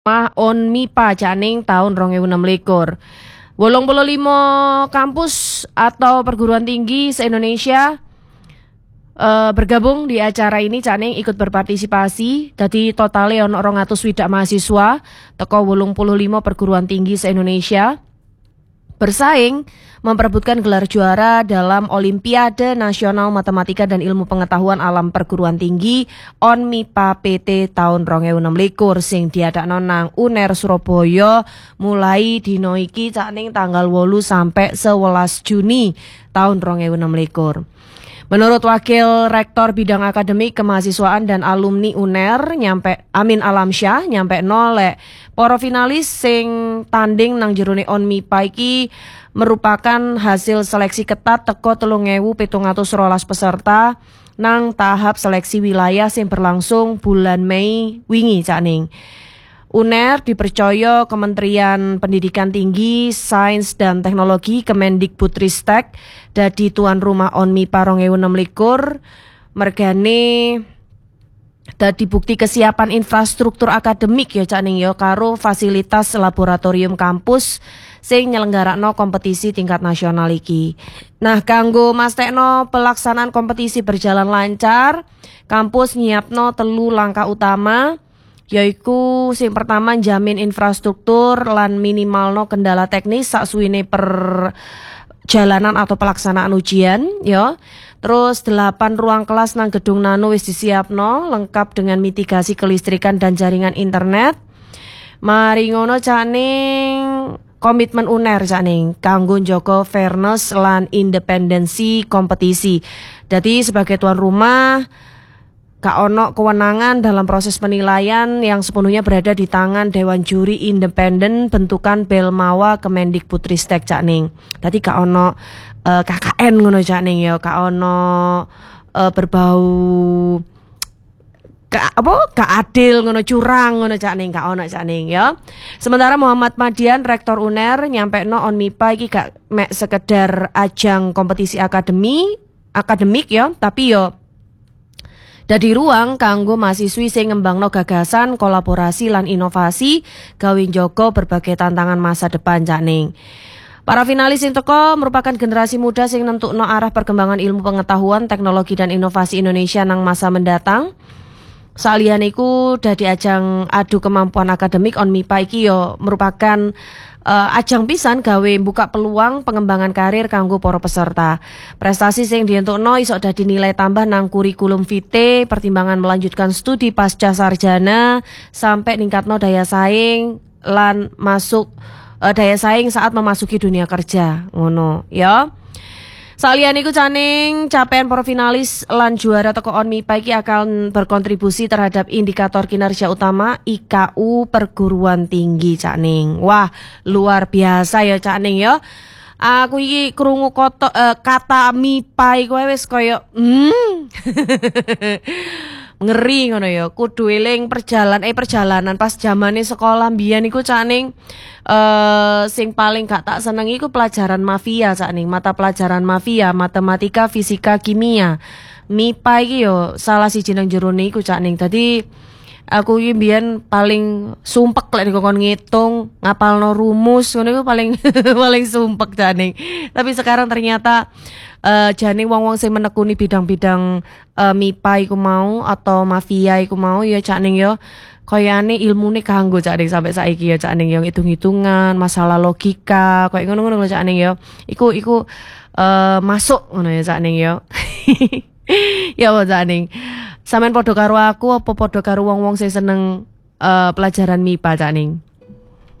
On MIPA Caning tahun 2026. 85 kampus atau perguruan tinggi se-Indonesia bergabung di acara ini. Caning ikut berpartisipasi. Jadi totalnya ono 200 mahasiswa teko 85 perguruan tinggi se-Indonesia bersaing memperebutkan gelar juara dalam Olimpiade Nasional Matematika dan Ilmu Pengetahuan Alam Perguruan Tinggi On MIPA PT tahun 2026 sing diadakno nang UNER Surabaya mulai dino iki Caning tanggal 8 sampai 11 Juni tahun 2026. Menurut Wakil Rektor Bidang Akademik Kemahasiswaan dan Alumni UNER Amin Alamsyah nyampe nolek para finalis sing tanding nang jerone On MIPA iki merupakan hasil seleksi ketat teko 3.712 peserta nang tahap seleksi wilayah sing berlangsung bulan Mei wingi Caning. UNER dipercaya Kementerian Pendidikan Tinggi, Sains dan Teknologi Kemendikbudristek dadi tuan rumah On MIPA 2026 mergane dadi bukti kesiapan infrastruktur akademik ya Caning ya karo fasilitas laboratorium kampus sing nyelenggarakno kompetisi tingkat nasional iki. Nah, kanggo mastekno pelaksanaan kompetisi berjalan lancar, kampus nyiapno 3 langkah utama, yaiku sing pertama jamin infrastruktur lan minimalno kendala teknis saksuwine perjalanan atau pelaksanaan ujian ya. Terus 8 ruang kelas nang gedung Nano wis disiapno lengkap dengan mitigasi kelistrikan dan jaringan internet. Mari ngono Caning komitmen UNER Caning kanggo njaga fairness lan independensi kompetisi. Jadi sebagai tuan rumah gak ono kewenangan dalam proses penilaian yang sepenuhnya berada di tangan Dewan Juri Independen bentukan Belmawa Kemendikbudristek Caning. Tadi gak ono KKN ngono Caning ya, gak ono berbau gak adil ngono curang ngono Caning, gak ono Caning ya. Sementara Muhammad Madian Rektor UNER nyampekno On MIPA iki gak mek sekedar ajang kompetisi akademik ya, tapi yo dadi ruang kanggo mahasiswi sing ngembangno gagasan, kolaborasi lan inovasi gawe njaga berbagai tantangan masa depan Caning. Para finalis sing teko merupakan generasi muda sing nentukno arah perkembangan ilmu pengetahuan, teknologi dan inovasi Indonesia nang masa mendatang. Saliyane iku dadi ajang adu kemampuan akademik On MIPA iki yo merupakan ajang pisan gawe buka peluang pengembangan karir kanggo para peserta. Prestasi sing dientukno iso dadi nilai tambah nang kurikulum vitae, pertimbangan melanjutkan studi pasca sarjana sampai ningkatno daya saing lan daya saing saat memasuki dunia kerja ngono ya. Saliyane iku Caning capaian para finalis lan juara teko On MIPA iki akan berkontribusi terhadap indikator kinerja utama IKU perguruan tinggi Caning. Wah, luar biasa ya Caning ya. Aku iki krungu kata MIPA iku wis koyo ngeri ngono ya. Kudu eling perjalanan pas zamane sekolah mbiyen iku Caning sing paling gak tak seneng iku pelajaran mafia Caning, mata pelajaran mafia, matematika, fisika, kimia. MIPA iki yo salah siji nang jerone iku Caning. Dadi aku iki mbiyen paling sumpek lek dikon ngitung, ngapalno rumus ngono iku paling paling sumpek Caning. Tapi sekarang ternyata jane wong-wong sing menekuni bidang-bidang MIPA iku mau atau mafia iku mau ya Caning ya koyane ilmune kanggo Caning sampai saiki ya Caning yang hitung-hitungan, masalah logika, koyo ngono-ngono lho Caning ya. Iku masuk ngono ya Caning ya. Ya apa Caning? Sampeyan padha karo aku apa padha karo wong-wong sing seneng pelajaran MIPA Caning?